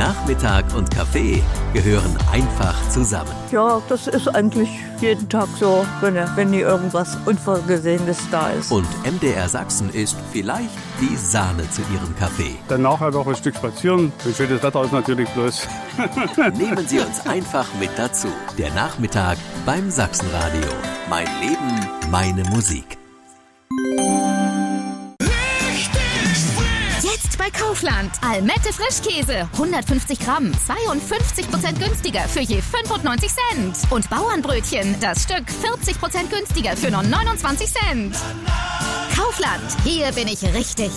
Nachmittag und Kaffee gehören einfach zusammen. Ja, das ist eigentlich jeden Tag so, wenn nie irgendwas Unvorgesehenes da ist. Und MDR Sachsen ist vielleicht die Sahne zu Ihrem Kaffee. Danach halt auch ein Stück spazieren. Ein schönes Wetter ist natürlich bloß. Nehmen Sie uns einfach mit dazu. Der Nachmittag beim Sachsenradio. Mein Leben, meine Musik. Jetzt bei Kaufland. Almette Frischkäse. 150 Gramm. 52% günstiger für je 95 Cent. Und Bauernbrötchen. Das Stück 40% günstiger für nur 29 Cent. Kaufland. Hier bin ich richtig.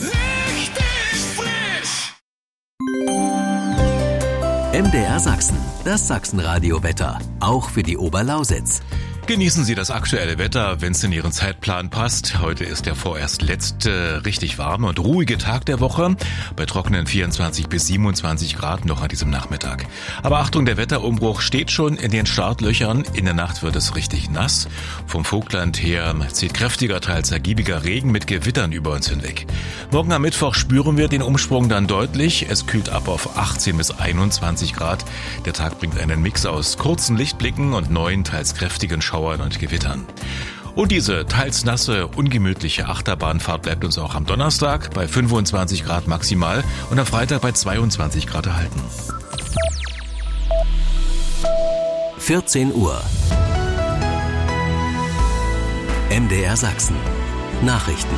MDR Sachsen. Das Sachsenradio-Wetter. Auch für die Oberlausitz. Genießen Sie das aktuelle Wetter, wenn es in Ihren Zeitplan passt. Heute ist der vorerst letzte richtig warme und ruhige Tag der Woche. Bei trockenen 24 bis 27 Grad noch an diesem Nachmittag. Aber Achtung, der Wetterumbruch steht schon in den Startlöchern. In der Nacht wird es richtig nass. Vom Vogtland her zieht kräftiger, teils ergiebiger Regen mit Gewittern über uns hinweg. Morgen am Mittwoch spüren wir den Umschwung dann deutlich. Es kühlt ab auf 18 bis 21 Grad. Der Tag bringt einen Mix aus kurzen Lichtblicken und neuen, teils kräftigen Schauern und Gewittern. Und diese teils nasse, ungemütliche Achterbahnfahrt bleibt uns auch am Donnerstag bei 25 Grad maximal und am Freitag bei 22 Grad erhalten. 14 Uhr. MDR Sachsen. Nachrichten.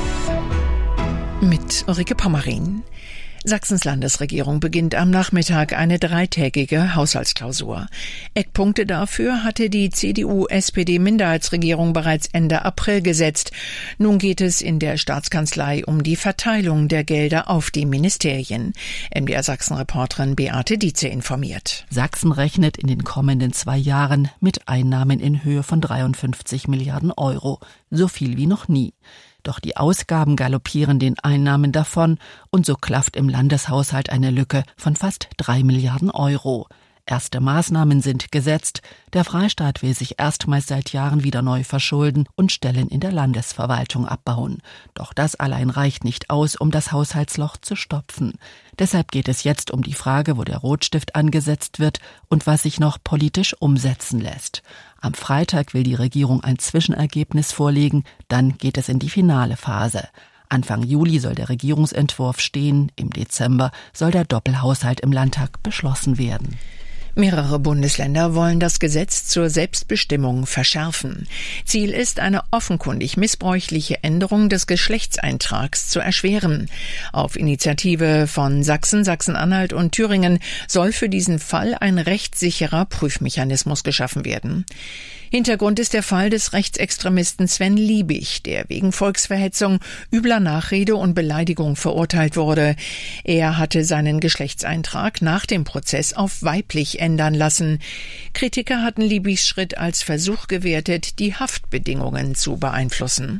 Mit Ulrike Pommerin. Sachsens Landesregierung beginnt am Nachmittag eine 3-tägige Haushaltsklausur. Eckpunkte dafür hatte die CDU-SPD-Minderheitsregierung bereits Ende April gesetzt. Nun geht es in der Staatskanzlei um die Verteilung der Gelder auf die Ministerien. MDR Sachsen-Reporterin Beate Dietze informiert. Sachsen rechnet in den kommenden 2 Jahren mit Einnahmen in Höhe von 53 Milliarden Euro. So viel wie noch nie. Doch die Ausgaben galoppieren den Einnahmen davon und so klafft im Landeshaushalt eine Lücke von fast 3 Milliarden Euro. Erste Maßnahmen sind gesetzt. Der Freistaat will sich erstmals seit Jahren wieder neu verschulden und Stellen in der Landesverwaltung abbauen. Doch das allein reicht nicht aus, um das Haushaltsloch zu stopfen. Deshalb geht es jetzt um die Frage, wo der Rotstift angesetzt wird und was sich noch politisch umsetzen lässt. Am Freitag will die Regierung ein Zwischenergebnis vorlegen, dann geht es in die finale Phase. Anfang Juli soll der Regierungsentwurf stehen, im Dezember soll der Doppelhaushalt im Landtag beschlossen werden. Mehrere Bundesländer wollen das Gesetz zur Selbstbestimmung verschärfen. Ziel ist, eine offenkundig missbräuchliche Änderung des Geschlechtseintrags zu erschweren. Auf Initiative von Sachsen, Sachsen-Anhalt und Thüringen soll für diesen Fall ein rechtssicherer Prüfmechanismus geschaffen werden. Hintergrund ist der Fall des Rechtsextremisten Sven Liebig, der wegen Volksverhetzung, übler Nachrede und Beleidigung verurteilt wurde. Er hatte seinen Geschlechtseintrag nach dem Prozess auf weiblich ändern lassen. Kritiker hatten Liebigs Schritt als Versuch gewertet, die Haftbedingungen zu beeinflussen.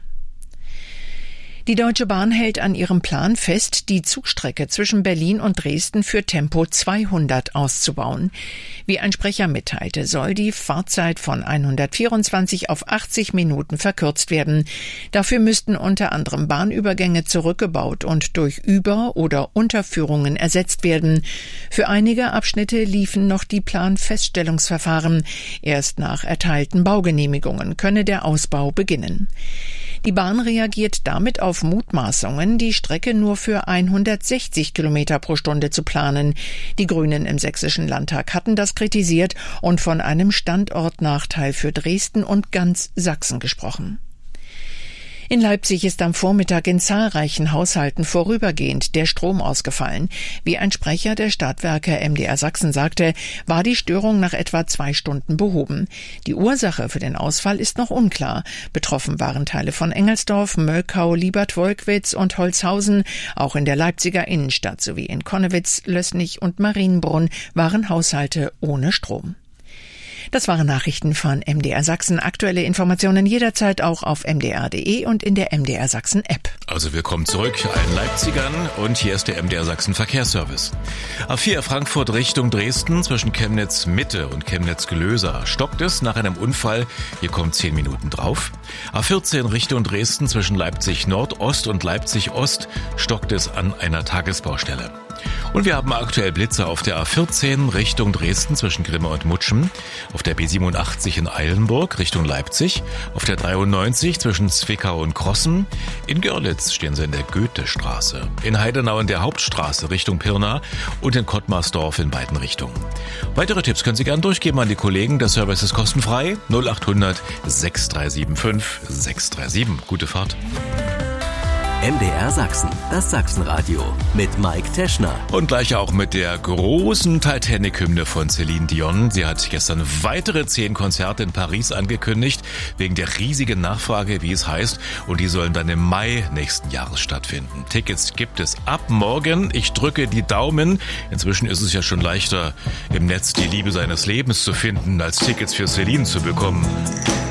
Die Deutsche Bahn hält an ihrem Plan fest, die Zugstrecke zwischen Berlin und Dresden für Tempo 200 auszubauen. Wie ein Sprecher mitteilte, soll die Fahrzeit von 124 auf 80 Minuten verkürzt werden. Dafür müssten unter anderem Bahnübergänge zurückgebaut und durch Über- oder Unterführungen ersetzt werden. Für einige Abschnitte liefen noch die Planfeststellungsverfahren. Erst nach erteilten Baugenehmigungen könne der Ausbau beginnen. Die Bahn reagiert damit auf Mutmaßungen, die Strecke nur für 160 Kilometer pro Stunde zu planen. Die Grünen im Sächsischen Landtag hatten das kritisiert und von einem Standortnachteil für Dresden und ganz Sachsen gesprochen. In Leipzig ist am Vormittag in zahlreichen Haushalten vorübergehend der Strom ausgefallen. Wie ein Sprecher der Stadtwerke MDR Sachsen sagte, war die Störung nach etwa 2 Stunden behoben. Die Ursache für den Ausfall ist noch unklar. Betroffen waren Teile von Engelsdorf, Möllkau, Liebert-Wolkwitz und Holzhausen. Auch in der Leipziger Innenstadt sowie in Connewitz, Lößnich und Marienbrunn waren Haushalte ohne Strom. Das waren Nachrichten von MDR Sachsen. Aktuelle Informationen jederzeit auch auf mdr.de und in der MDR Sachsen App. Also willkommen zurück allen Leipzigern und hier ist der MDR Sachsen Verkehrsservice. A4 Frankfurt Richtung Dresden zwischen Chemnitz Mitte und Chemnitz Gelösa stockt es nach einem Unfall. Hier kommen 10 Minuten drauf. A14 Richtung Dresden zwischen Leipzig Nordost und Leipzig Ost stockt es an einer Tagesbaustelle. Und wir haben aktuell Blitze auf der A14 Richtung Dresden zwischen Grimme und Mutschen, auf der B87 in Eilenburg Richtung Leipzig, auf der 93 zwischen Zwickau und Krossen, in Görlitz stehen sie in der Goethestraße, in Heidenau in der Hauptstraße Richtung Pirna und in Kottmarsdorf in beiden Richtungen. Weitere Tipps können Sie gerne durchgeben an die Kollegen. Der Service ist kostenfrei. 0800 6375 637. Gute Fahrt. MDR Sachsen, das Sachsenradio mit Mike Teschner. Und gleich auch mit der großen Titanic-Hymne von Celine Dion. Sie hat gestern weitere 10 Konzerte in Paris angekündigt, wegen der riesigen Nachfrage, wie es heißt. Und die sollen dann im Mai nächsten Jahres stattfinden. Tickets gibt es ab morgen. Ich drücke die Daumen. Inzwischen ist es ja schon leichter, im Netz die Liebe seines Lebens zu finden, als Tickets für Celine zu bekommen.